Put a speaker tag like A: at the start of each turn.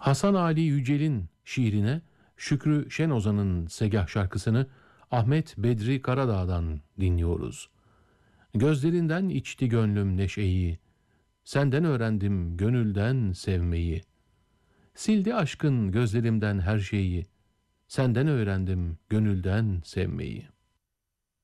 A: Hasan Ali Yücel'in şiirine Şükrü Şenozan'ın Segah şarkısını Ahmet Bedri Karadağ'dan dinliyoruz. Gözlerinden içti gönlüm neşeyi, senden öğrendim gönülden sevmeyi. Sildi aşkın gözlerimden her şeyi, senden öğrendim gönülden sevmeyi.